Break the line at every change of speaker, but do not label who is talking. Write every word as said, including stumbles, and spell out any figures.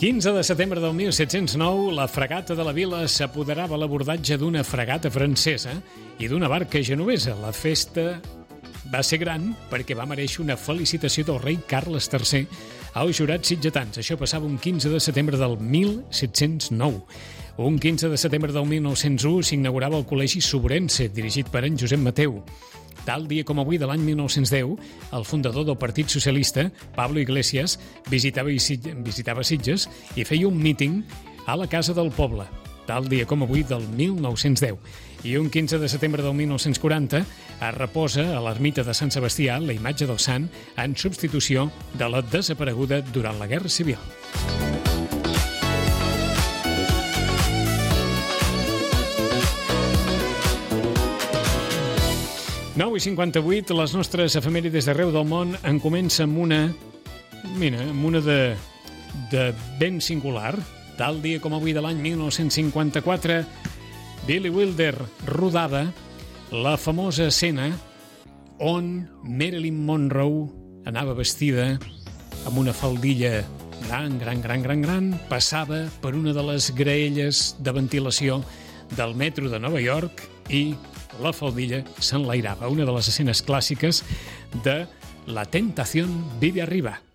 quinze de setembre del mil set-cents nou, la fragata de la Vila s'apoderava a l'abordatge d'una fragata francesa i d'una barca genovesa. La festa va ser gran perquè va mereixer una felicitació del rei Carles tercer als jurats sitgetans. Això passava un quinze de setembre del mil set-cents nou. Un quinze de setembre del mil nou-cents u s'inaugurava el Col·legi Sobrense, dirigit per en Josep Mateu. Tal dia com avui de l'any mil nou-cents deu, el fundador del Partit Socialista, Pablo Iglesias, visitava, visitava Sitges i feia un míting a la Casa del Poble. Tal dia com avui del mil nou-cents deu. I un quinze de setembre del mil nou-cents quaranta es reposa a l'ermita de Sant Sebastià la imatge del sant en substitució de la desapareguda durant la Guerra Civil. nou i cinquanta-vuit, les nostres efemèrides d'arreu del món en comença amb una, mira, amb una de, de ben singular. Tal dia com avui de l'any mil nou-cents cinquanta-quatre, Billy Wilder rodava la famosa escena on Marilyn Monroe anava vestida amb una faldilla gran, gran, gran, gran, gran, passava per una de les graelles de ventilació del metro de Nova York i la faldilla s'enlairava. Una de les escenes clàssiques de La Tentación vive arriba.